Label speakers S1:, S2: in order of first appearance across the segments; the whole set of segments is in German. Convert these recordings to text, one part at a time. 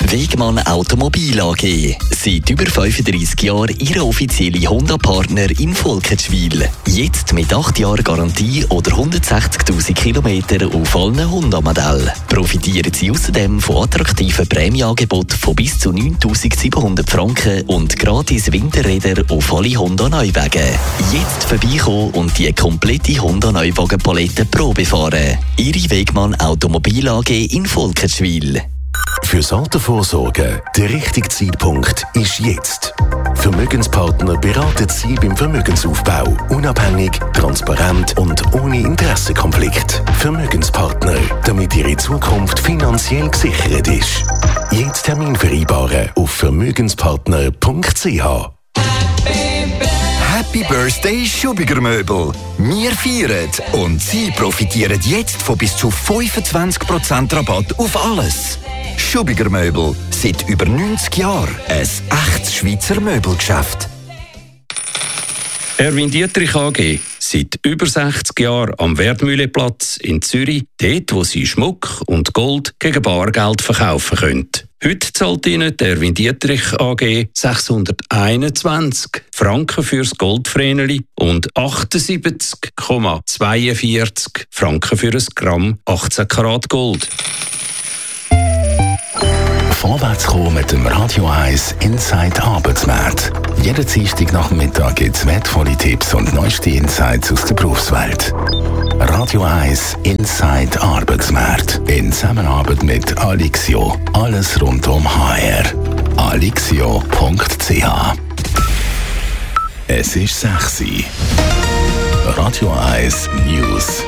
S1: Wegmann Automobil AG. Seit über 35 Jahren Ihr offizieller Honda-Partner in Volkenswil. Jetzt mit 8 Jahren Garantie oder 160'000 Kilometer auf allen Honda-Modellen. Profitieren Sie außerdem von attraktiven Prämieangeboten von bis zu 9'700 Franken und gratis Winterräder auf alle Honda-Neuwagen. Jetzt vorbeikommen und die komplette Honda-Neuwagen-Palette Probe fahren. Ihre Wegmann Automobil AG in Volkenswil.
S2: Fürs Altersvorsorge der richtige Zeitpunkt ist jetzt. Vermögenspartner beraten Sie beim Vermögensaufbau. Unabhängig, transparent und ohne Interessenkonflikt. Vermögenspartner, damit Ihre Zukunft finanziell gesichert ist. Jetzt Termin vereinbaren auf vermögenspartner.ch.
S3: Happy Birthday Schubiger Möbel. Wir feiern und Sie profitieren jetzt von bis zu 25% Rabatt auf alles. Schubiger Möbel. Seit über 90 Jahren ein echtes Schweizer Möbelgeschäft.
S4: Erwin Dietrich AG. Seit über 60 Jahren am Wertmühleplatz in Zürich, dort wo Sie Schmuck und Gold gegen Bargeld verkaufen können. Heute zahlt Ihnen der Erwin Dietrich AG 621 Franken fürs Goldvreneli und 78,42 Franken für ein Gramm 18 Karat Gold.
S2: Vorwärts kommen mit dem Radio 1 Inside Arbeitsmarkt. Jeden Dienstag Nachmittag gibt es wertvolle Tipps und neueste Insights aus der Berufswelt. Radio 1 Inside Arbeitsmarkt. In Zusammenarbeit mit Alixio. Alles rund um HR. alixio.ch. Es ist 6 Uhr. Radio 1 News.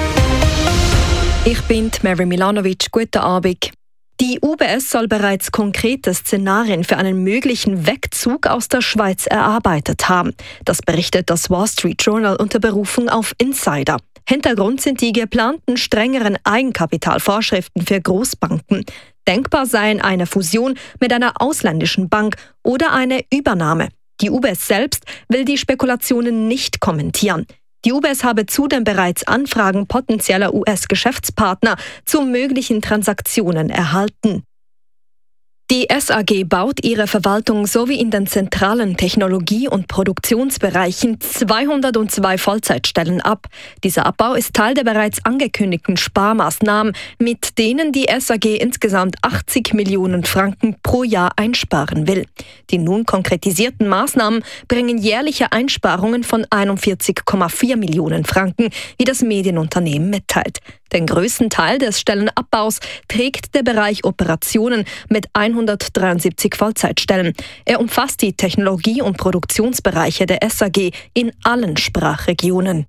S5: Ich bin Mary Milanovic. Guten Abend. Die UBS soll bereits konkrete Szenarien für einen möglichen Wegzug aus der Schweiz erarbeitet haben. Das berichtet das Wall Street Journal unter Berufung auf Insider. Hintergrund sind die geplanten strengeren Eigenkapitalvorschriften für Großbanken. Denkbar seien eine Fusion mit einer ausländischen Bank oder eine Übernahme. Die UBS selbst will die Spekulationen nicht kommentieren. Die UBS habe zudem bereits Anfragen potenzieller US-Geschäftspartner zu möglichen Transaktionen erhalten. Die SAG baut ihre Verwaltung sowie in den zentralen Technologie- und Produktionsbereichen 202 Vollzeitstellen ab. Dieser Abbau ist Teil der bereits angekündigten Sparmaßnahmen, mit denen die SAG insgesamt 80 Millionen Franken pro Jahr einsparen will. Die nun konkretisierten Maßnahmen bringen jährliche Einsparungen von 41,4 Millionen Franken, wie das Medienunternehmen mitteilt. Den größten Teil des Stellenabbaus trägt der Bereich Operationen mit 173 Vollzeitstellen. Er umfasst die Technologie- und Produktionsbereiche der SAG in allen Sprachregionen.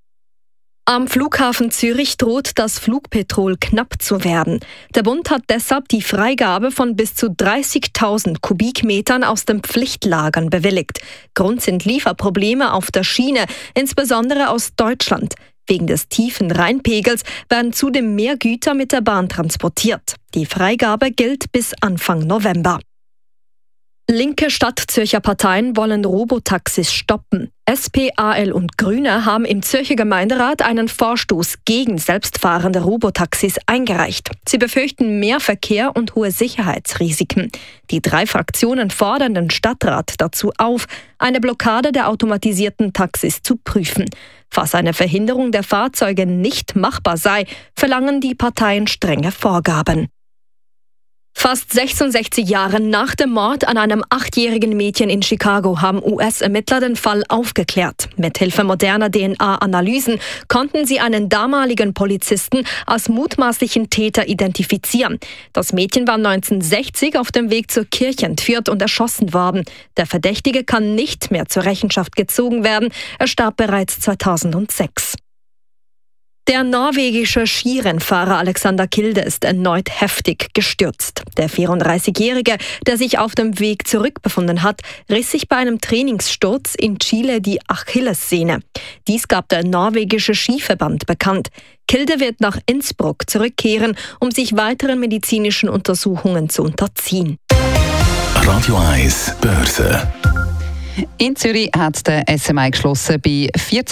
S5: Am Flughafen Zürich droht das Flugpetrol knapp zu werden. Der Bund hat deshalb die Freigabe von bis zu 30.000 Kubikmetern aus den Pflichtlagern bewilligt. Grund sind Lieferprobleme auf der Schiene, insbesondere aus Deutschland. Wegen des tiefen Rheinpegels werden zudem mehr Güter mit der Bahn transportiert. Die Freigabe gilt bis Anfang November. Linke Stadtzürcher Parteien wollen Robotaxis stoppen. SP, AL und Grüne haben im Zürcher Gemeinderat einen Vorstoß gegen selbstfahrende Robotaxis eingereicht. Sie befürchten mehr Verkehr und hohe Sicherheitsrisiken. Die 3 Fraktionen fordern den Stadtrat dazu auf, eine Blockade der automatisierten Taxis zu prüfen. Falls eine Verhinderung der Fahrzeuge nicht machbar sei, verlangen die Parteien strenge Vorgaben. Fast 66 Jahre nach dem Mord an einem 8-jährigen Mädchen in Chicago haben US-Ermittler den Fall aufgeklärt. Mithilfe moderner DNA-Analysen konnten sie einen damaligen Polizisten als mutmaßlichen Täter identifizieren. Das Mädchen war 1960 auf dem Weg zur Kirche entführt und erschossen worden. Der Verdächtige kann nicht mehr zur Rechenschaft gezogen werden. Er starb bereits 2006. Der norwegische Skirennfahrer Alexander Kilde ist erneut heftig gestürzt. Der 34-Jährige, der sich auf dem Weg zurück befunden hat, riss sich bei einem Trainingssturz in Chile die Achillessehne. Dies gab der norwegische Skiverband bekannt. Kilde wird nach Innsbruck zurückkehren, um sich weiteren medizinischen Untersuchungen zu unterziehen.
S2: Radio 1 Börse.
S6: In Zürich hat der SMI geschlossen bei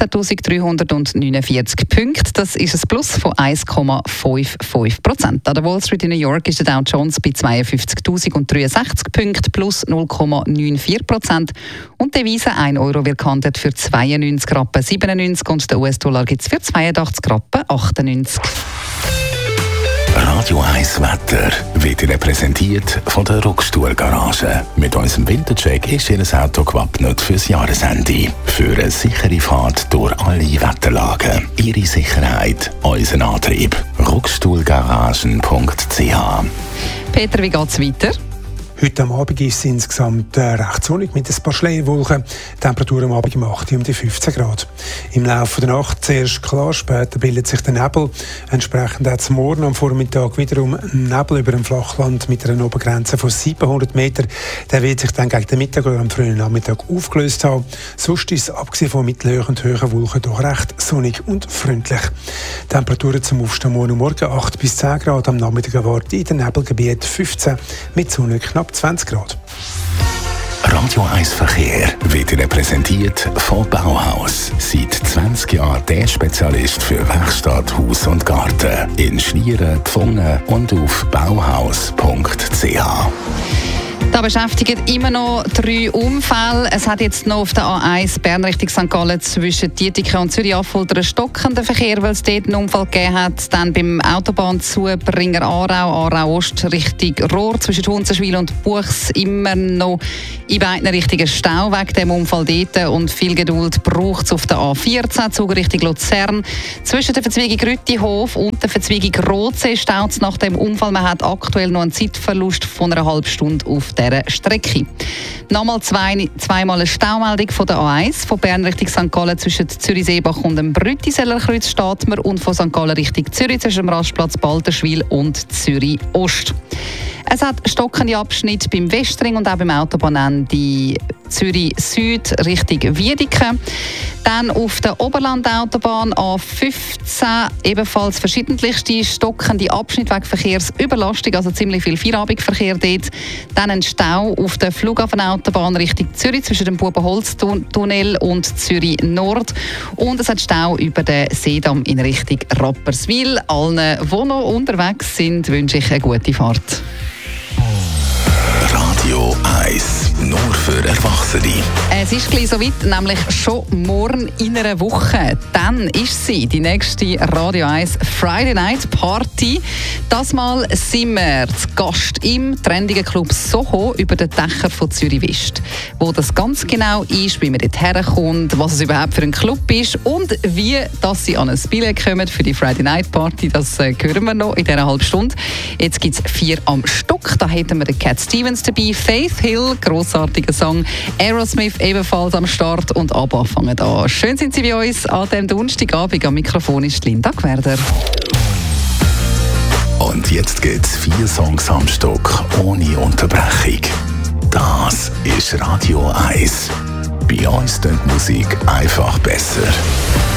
S6: 14.349 Punkten. Das ist ein Plus von 1,55%. An der Wall Street in New York ist der Dow Jones bei 52.063 Punkten, plus 0,94%. Und die Devise 1 Euro wird gehandelt für 92,97 Rappen und der US-Dollar gibt es für 82,98 Rappen.
S2: Radio 1 Wetter wird Ihnen präsentiert von der Ruckstuhl-Garage. Mit unserem Wintercheck ist Ihr Auto gewappnet fürs Jahresende. Für eine sichere Fahrt durch alle Wetterlagen. Ihre Sicherheit, unser Antrieb. Ruckstuhlgaragen.ch.
S6: Peter, wie geht es weiter?
S7: Heute am Abend ist es insgesamt recht sonnig mit ein paar Schleierwolken. Temperatur am Abend um 8 um die 15 Grad. Im Laufe der Nacht zuerst klar, später bildet sich der Nebel. Entsprechend hat es morgen am Vormittag wiederum Nebel über dem Flachland mit einer Obergrenze von 700 Meter. Der wird sich dann gegen den Mittag oder am frühen Nachmittag aufgelöst haben. Sonst ist es, abgesehen von mittelhohen und hohen Wolken, doch recht sonnig und freundlich. Temperaturen zum Aufstehen morgen 8 bis 10 Grad. Am Nachmittag erwartet in den Nebelgebieten 15 mit Sonne knapp 20 Grad.
S2: Radio 1 Verkehr wird Ihnen präsentiert von Bauhaus. Seit 20 Jahren der Spezialist für Werkstatt, Haus und Garten. In Schlieren, Pfungen und auf bauhaus.ch.
S6: Da beschäftigen immer noch 3 Unfälle. Es hat jetzt noch auf der A1 Bern Richtung St. Gallen zwischen Dietiken und Zürich-Affolter einen stockenden Verkehr, weil es dort einen Unfall gegeben hat. Dann beim Autobahnzubringer Aarau-Ost Richtung Rohr zwischen Hunzenschwil und Buchs immer noch in beiden Richtungen Stau wegen dem Unfall dort. Und viel Geduld braucht es auf der A14 Zug Richtung Luzern. Zwischen der Verzweigung Rüttihof und der Verzweigung Rotsee staut es nach dem Unfall. Man hat aktuell noch einen Zeitverlust von einer halben Stunde auf dieser Strecke. Nochmal zweimal eine Staumeldung von der A1 von Bern Richtung St. Gallen zwischen Zürich-Seebach und dem Brüttisellerkreuz steht man und von St. Gallen Richtung Zürich zwischen dem Rastplatz Balterschwil und Zürich-Ost. Es hat stockende Abschnitte beim Westring und auch beim Autobahnende Zürich-Süd Richtung Wiedeke. Dann auf der Oberlandautobahn A15 ebenfalls verschiedentlichste stockende Abschnitte wegen Verkehrsüberlastung, also ziemlich viel Feierabendverkehr dort. Dann ein Stau auf der Flughafenautobahn Richtung Zürich zwischen dem Bubenholz-Tunnel und Zürich Nord. Und es hat Stau über den Seedamm in Richtung Rapperswil. Allen, die noch unterwegs sind, wünsche ich eine gute Fahrt.
S2: Radio 1, nur für Erwachsene.
S6: Es ist gleich so weit, nämlich schon morgen in einer Woche. Dann ist sie, die nächste Radio 1 Friday Night Party. Das Mal sind wir zu Gast im trendigen Club Soho über den Dächern von Zürich West. Wo das ganz genau ist, wie man dort herkommt, was es überhaupt für ein Club ist und wie dass sie an ein Billett kommen für die Friday Night Party. Das hören wir noch in dieser halben Stunde. Jetzt gibt es 4 am Stück. Da hätten wir den Cat Stevens dabei, Faith Hill, grossartiger Song, Aerosmith ebenfalls am Start und ABBA fangen an. Schön sind Sie bei uns an diesem Donnerstagabend. Am Mikrofon ist Linda Gwerder.
S2: Und jetzt geht's 4 Songs am Stück, ohne Unterbrechung. Das ist Radio 1. Bei uns klingt Musik einfach besser.